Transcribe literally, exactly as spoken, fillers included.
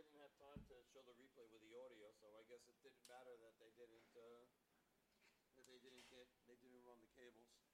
didn't have time to show the replay with the audio, so I guess it didn't matter that they didn't, uh, that they didn't get, they didn't run the cables.